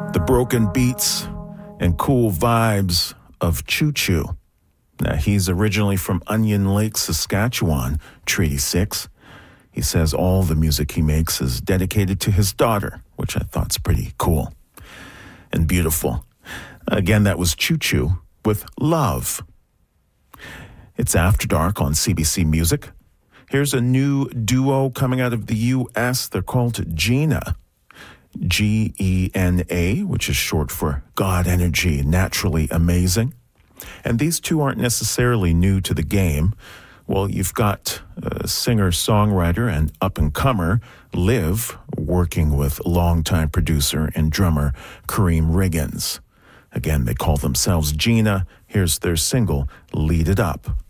The broken beats and cool vibes of Choo Choo. Now, he's originally from Onion Lake, Saskatchewan, Treaty 6. He says all the music he makes is dedicated to his daughter, which I thought's pretty cool and beautiful. Again, that was Choo Choo with Love. It's After Dark on CBC Music. Here's a new duo coming out of the U.S. They're called Gena. Gena, which is short for God Energy, Naturally Amazing. And these two aren't necessarily new to the game. Well, you've got singer-songwriter and up-and-comer Liv working with longtime producer and drummer Kareem Riggins. Again, they call themselves Gena. Here's their single, Lead It Up.